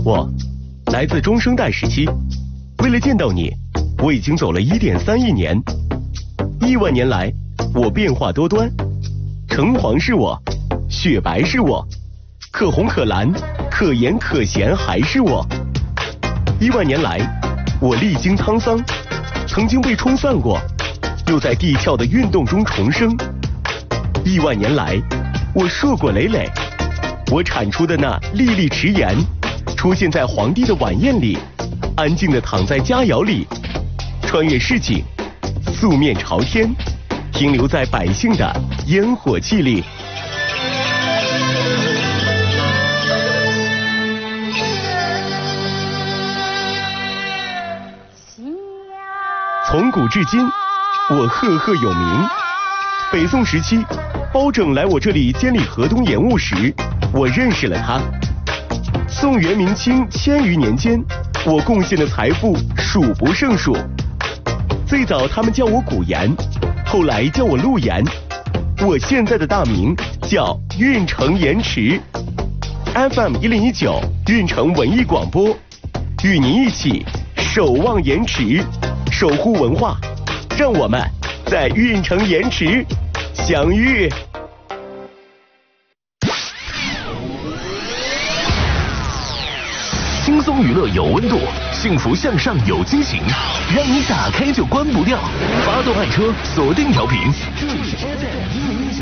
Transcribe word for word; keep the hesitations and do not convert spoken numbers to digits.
我来自中生代时期，为了见到你，我已经走了一点三亿年。亿万年来，我变化多端，橙黄是我，雪白是我，可红可蓝，可盐可咸还是我。亿万年来，我历经沧桑，曾经被冲散过，又在地壳的运动中重生。亿万年来，我硕果累累，我产出的那粒粒迟盐，出现在皇帝的晚宴里，安静地躺在佳肴里，穿越市井，素面朝天，停留在百姓的烟火气里。从古至今，我赫赫有名。北宋时期，包拯来我这里监理河东盐务时，我认识了他。宋元明清千余年间，我贡献的财富数不胜数。最早他们叫我古盐，后来叫我陆盐，我现在的大名叫运城盐池。F M 一零一九运城文艺广播，与您一起守望盐池，守护文化，让我们在运城盐池相遇。 轻松娱乐有温度，幸福向上有惊喜，让你打开就关不掉。发动爱车，锁定调频，这里是 F M 一零一九。